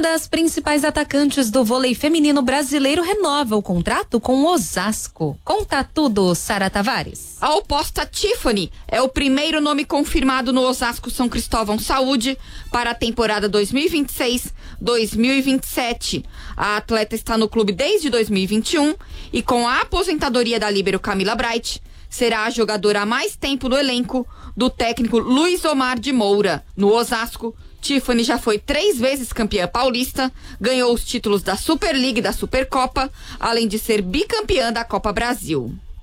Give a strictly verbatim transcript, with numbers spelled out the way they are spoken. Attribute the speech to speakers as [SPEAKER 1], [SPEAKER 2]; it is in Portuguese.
[SPEAKER 1] das principais atacantes do vôlei feminino brasileiro renova o contrato com o Osasco. Conta tudo, Sara Tavares.
[SPEAKER 2] A oposta Tiffany é o primeiro nome confirmado no Osasco São Cristóvão Saúde para a temporada dois mil e vinte e seis dois mil e vinte e sete. A atleta está no clube desde dois mil e vinte e um e com a aposentadoria da líbero Camila Bright, será a jogadora há mais tempo no elenco do técnico Luiz Omar de Moura. No Osasco, Tiffany já foi três vezes campeã paulista, ganhou os títulos da Super League e da Supercopa, além de ser bicampeã da Copa Brasil.